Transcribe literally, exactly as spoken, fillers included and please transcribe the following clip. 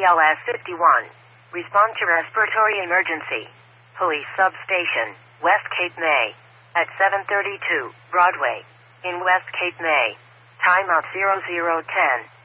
L S fifty-one. Respond to respiratory emergency. Police substation, West Cape May. At seven thirty-two, Broadway. In West Cape May. Timeout zero zero ten.